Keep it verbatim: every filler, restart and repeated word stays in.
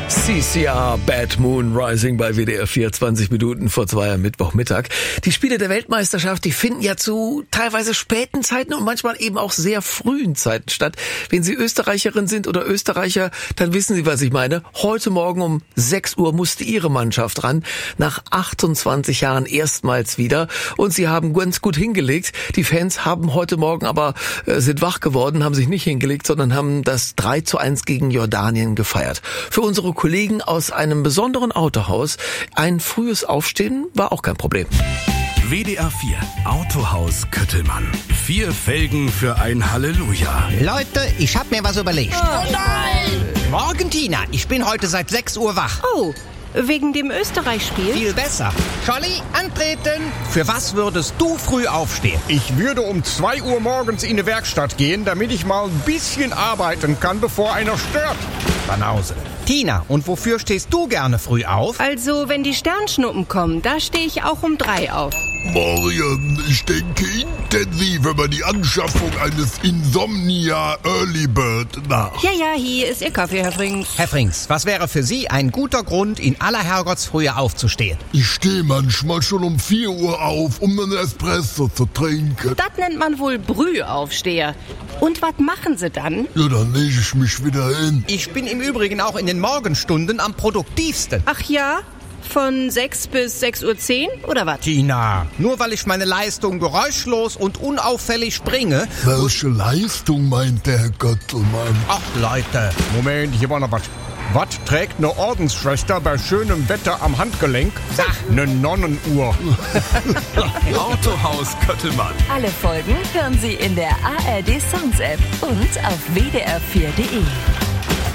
C C R Bad Moon Rising bei W D R vier, zwanzig Minuten vor zwei am Mittwochmittag. Die Spiele der Weltmeisterschaft, die finden ja zu teilweise späten Zeiten und manchmal eben auch sehr frühen Zeiten statt. Wenn Sie Österreicherin sind oder Österreicher, dann wissen Sie, was ich meine. Heute Morgen um sechs Uhr musste Ihre Mannschaft ran. Nach achtundzwanzig Jahren erstmals wieder. Und Sie haben ganz gut hingelegt. Die Fans haben heute Morgen aber, äh, sind wach geworden, haben sich nicht hingelegt, sondern haben das drei zu eins gegen Jordanien gefeiert. Für unsere Kollegen aus einem besonderen Autohaus ein frühes Aufstehen war auch kein Problem. W D R vier Autohaus Köttelmann. Vier Felgen für ein Halleluja. Leute, ich hab mir was überlegt. Oh nein! Morgen, Tina. Ich bin heute seit sechs Uhr wach. Oh, wegen dem Österreich-Spiel? Viel besser. Scholli, antreten. Für was würdest du früh aufstehen? Ich würde um zwei Uhr morgens in die Werkstatt gehen, damit ich mal ein bisschen arbeiten kann, bevor einer stört. Banause. Tina, und wofür stehst du gerne früh auf? Also, wenn die Sternschnuppen kommen, da stehe ich auch um drei auf. Marian, ich denke intensiv über die Anschaffung eines Insomnia Early Bird nach. Ja, ja, hier ist Ihr Kaffee, Herr Frings. Herr Frings, was wäre für Sie ein guter Grund, in aller Herrgottsfrühe aufzustehen? Ich stehe manchmal schon um vier Uhr auf, um einen Espresso zu trinken. Das nennt man wohl Brühaufsteher. Und was machen Sie dann? Ja, dann lege ich mich wieder hin. Ich bin im Übrigen auch in den Morgenstunden am produktivsten. Ach ja? Von sechs bis sechs Uhr zehn oder was? Tina, nur weil ich meine Leistung geräuschlos und unauffällig bringe... Welche Leistung meint der Herr Göttelmann? Ach, Leute. Moment, hier war noch was. Was trägt eine Ordensschwester bei schönem Wetter am Handgelenk? Sag. Eine Nonnenuhr. Autohaus Köttelmann. Alle Folgen hören Sie in der A R D Songs App und auf W D R vier Punkt D E.